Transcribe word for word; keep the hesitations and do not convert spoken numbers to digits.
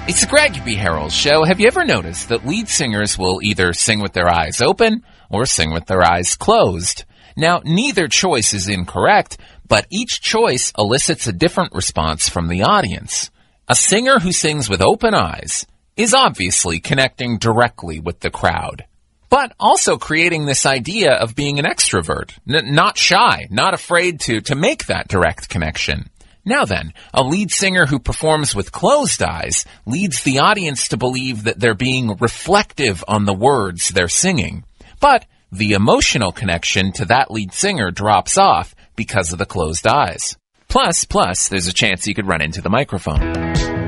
It's the Greg B. Harrells Show. Have you ever noticed that lead singers will either sing with their eyes open or sing with their eyes closed? Now, neither choice is incorrect, but each choice elicits a different response from the audience. A singer who sings with open eyes is obviously connecting directly with the crowd, but also creating this idea of being an extrovert, n- not shy, not afraid to, to make that direct connection. Now then, a lead singer who performs with closed eyes leads the audience to believe that they're being reflective on the words they're singing. But the emotional connection to that lead singer drops off because of the closed eyes. Plus, plus, there's a chance you could run into the microphone.